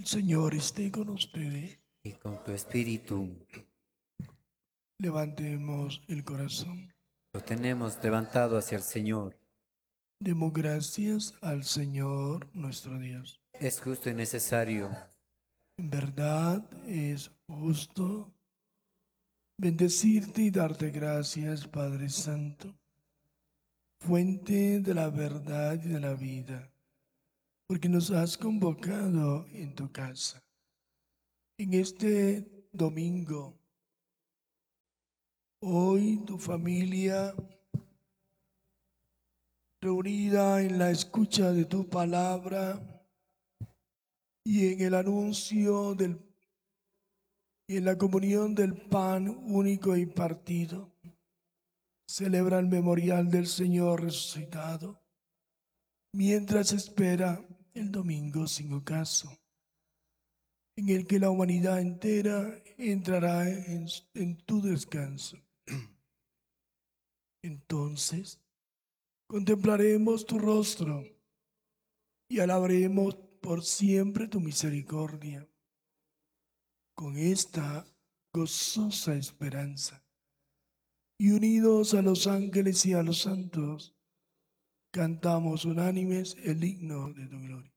Señor esté con ustedes. y con tu espíritu. Levantemos el corazón. Lo tenemos levantado hacia el Señor. Demos gracias al Señor nuestro Dios. Es justo y necesario. En verdad es justo bendecirte y darte gracias, Padre Santo, fuente de la verdad y de la vida, porque nos has convocado en tu casa. En este domingo, hoy tu familia reunida en la escucha de tu palabra y en el anuncio y en la comunión del pan único y partido, celebra el memorial del Señor resucitado, mientras espera el domingo sin ocaso, en el que la humanidad entera entrará en tu descanso. Entonces, contemplaremos tu rostro y alabaremos por siempre tu misericordia. Con esta gozosa esperanza y unidos a los ángeles y a los santos, cantamos unánimes el himno de tu gloria.